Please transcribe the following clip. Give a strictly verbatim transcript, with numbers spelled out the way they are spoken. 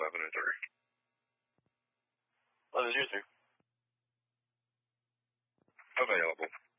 eleven and three. What is you, sir? Available.